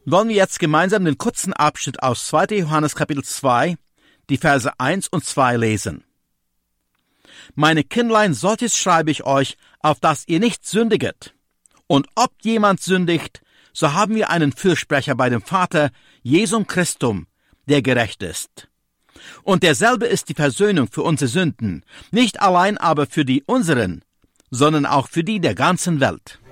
wollen wir jetzt gemeinsam den kurzen Abschnitt aus 2. Johannes Kapitel 2, die Verse 1 und 2 lesen. Meine Kindlein, solches schreibe ich euch, auf dass ihr nicht sündiget. Und ob jemand sündigt, so haben wir einen Fürsprecher bei dem Vater, Jesum Christum, der gerecht ist. Und derselbe ist die Versöhnung für unsere Sünden, nicht allein aber für die unseren, sondern auch für die der ganzen Welt.